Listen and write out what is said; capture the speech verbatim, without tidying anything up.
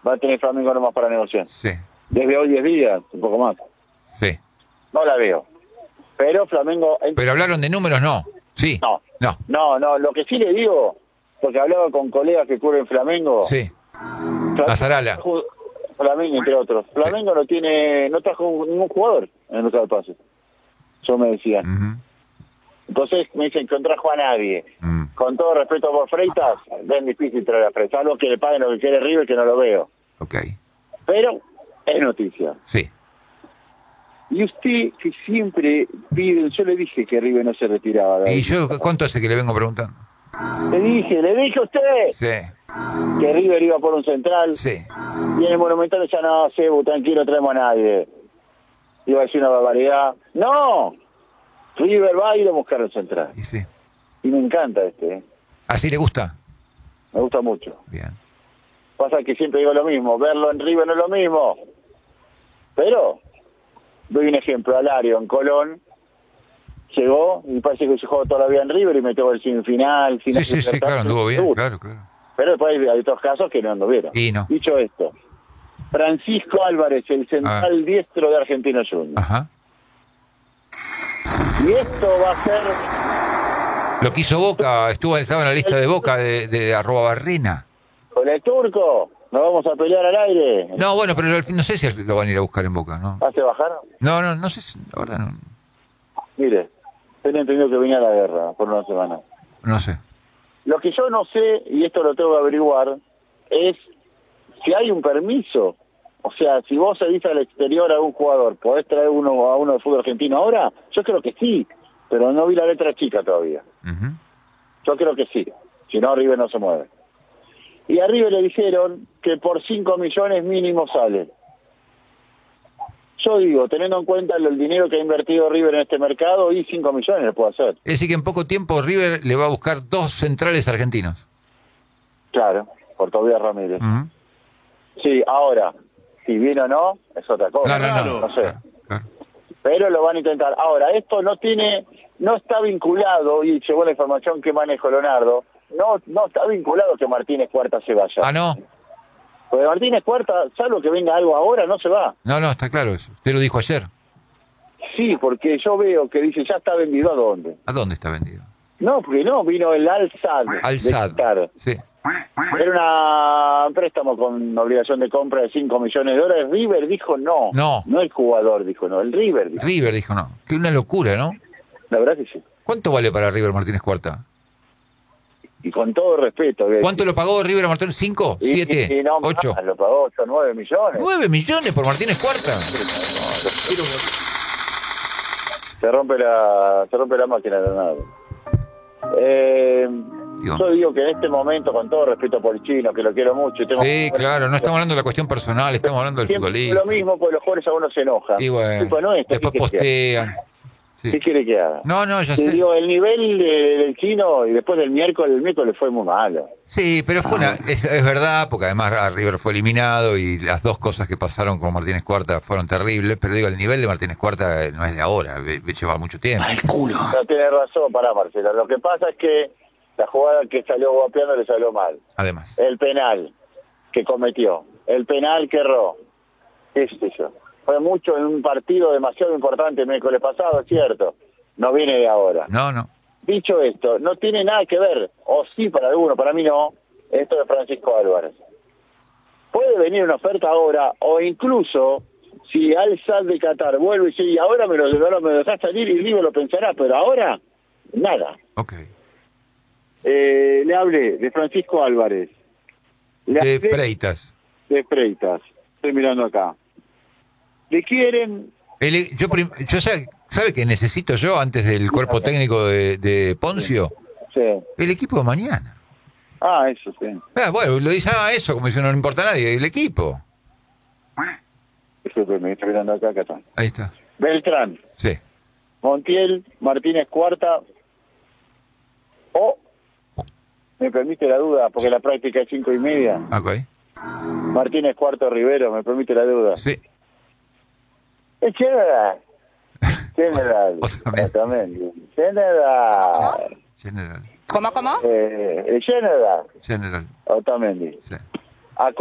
va a tener Flamengo nomás para negociar. Sí. Desde hoy diez días, un poco más. Sí. No la veo. Pero Flamengo... Pero hablaron de números, no. Sí. No. No. No, no, lo que sí le digo, porque hablaba con colegas que cubren Flamengo. Sí. Flamengo, Azarala. Flamengo, entre otros. Flamengo sí. no tiene, no trajo ningún jugador en el mercado de pases. Eso me decían. Uh-huh. Entonces me dicen que no trajo a nadie. Mm. Con todo respeto por Freitas, es difícil traer a Freitas. Algo que le paguen lo que quiere River, que no lo veo. Ok. Pero es noticia. Sí. Y usted que siempre pide, yo le dije que River no se retiraba. ¿Verdad? ¿Y yo cuánto hace que le vengo preguntando? Le dije, le dije a usted Sí. que River iba por un central. Sí. Y en el Monumental ya no, Cebu, tranquilo, traemos a nadie. Iba a decir una barbaridad. ¡No! River va a ir a buscar el central. Y sí. Y me encanta este, ¿eh? ¿Así le gusta? Me gusta mucho. Bien. Pasa que siempre digo lo mismo, verlo en River no es lo mismo. Pero, doy un ejemplo, Alario en Colón, llegó y parece que se jugó toda la vida en River y metió el semifinal, final. Sí, sí, sí, claro, anduvo bien, claro, claro. Pero después hay, hay otros casos que no anduvieron. Y no. Dicho esto, Francisco Álvarez, el central ah. diestro de Argentinos Juniors. Ajá. Y esto va a ser... Lo que hizo Boca, estuvo estaba en la lista de Boca de, de, de arroba Barrena. Con el turco, nos vamos a pelear al aire. No, bueno, pero no sé si lo van a ir a buscar en Boca, ¿no? ¿Hace bajar? No, no, no sé si, la verdad no. Mire, tenía entendido que venía la guerra por una semana. No sé. Lo que yo no sé, y esto lo tengo que averiguar, es si hay un permiso. O sea, si vos salís al exterior a un jugador, ¿podés traer uno a uno de fútbol argentino ahora? Yo creo que sí, pero no vi la letra chica todavía. Uh-huh. Yo creo que sí, si no River no se mueve. Y a River le dijeron que por cinco millones mínimo sale. Yo digo, teniendo en cuenta el dinero que ha invertido River en este mercado, y cinco millones le puedo hacer. Es decir que en poco tiempo River le va a buscar dos centrales argentinos. Claro, por Tobias Ramírez. Uh-huh. Sí, ahora, si viene o no, es otra cosa. No, no, no. No sé. Claro, claro. Pero lo van a intentar. Ahora, esto no tiene, no está vinculado, y llegó la información que manejo Leonardo, no, no está vinculado que Martínez Cuarta se vaya. Ah, no. Porque Martínez Cuarta, salvo que venga algo ahora, no se va. No, no, está claro eso. Usted lo dijo ayer. Sí, porque yo veo que dice, ya está vendido. ¿A dónde? ¿A dónde está vendido? No, porque no, vino el Al-Sad. Al-Sad, sí. Era un préstamo con obligación de compra de cinco millones de dólares. River dijo no. No. No el jugador dijo no, el River dijo. River dijo no. Qué una locura, ¿no? La verdad que sí. ¿Cuánto vale para River Martínez Cuarta? Y con todo respeto. ¿Cuánto lo pagó River a Martínez? ¿Cinco? Y, ¿Siete? Y, y no, ¿Ocho? Más, lo pagó ocho, nueve millones. ¿Nueve millones por Martínez Cuarta? Se rompe la, se rompe la máquina de nada. Eh, yo digo que en este momento, con todo respeto por el chino, que lo quiero mucho. Y tengo sí, claro, no estamos hablando de la cuestión personal, estamos hablando del futbolista. Lo mismo, porque los jugadores a uno se enojan. Y bueno, no es, después postean. Sí. ¿Qué quiere que haga? No, no, ya sí, sé. Digo, el nivel de, del chino, y después del miércoles, el miércoles fue muy malo. Sí, pero fue ah. una, es, es verdad, porque además River fue eliminado y las dos cosas que pasaron con Martínez Cuarta fueron terribles, pero digo, el nivel de Martínez Cuarta no es de ahora, lleva mucho tiempo. Para el culo. No tiene razón, para Marcelo. Lo que pasa es que la jugada que salió guapeando le salió mal. Además. El penal que cometió, el penal que erró, qué sé yo. Fue mucho en un partido demasiado importante el miércoles pasado, es cierto. No viene de ahora. No, no. Dicho esto, no tiene nada que ver, o sí para alguno, para mí no, esto de Francisco Álvarez. Puede venir una oferta ahora, o incluso, si Al-Sad de Qatar vuelve y dice, y ahora me lo, ahora me lo dejás salir y River lo pensará, pero ahora, nada. Ok. Eh, le hablé de Francisco Álvarez. Le de hablé Freitas. De Freitas. Estoy mirando acá. Le quieren... El, yo, prim, yo sabe, ¿sabe qué necesito yo antes del cuerpo técnico de, de Poncio? Sí. El equipo de mañana. Ah, eso sí. Ah, bueno, lo dice, ah, eso, como dice, no le importa a nadie, el equipo. Disculpe, me estoy mirando acá, acá está. Ahí está. Beltrán. Sí. Montiel, Martínez Cuarta. O, me permite la duda, porque la práctica es cinco y media. Ok. Martínez Cuarto Rivero, me permite la duda. Sí. Es General. General. Exactamente. General. General. ¿Cómo, cómo? Eh, General. General. Otamendi. Sí.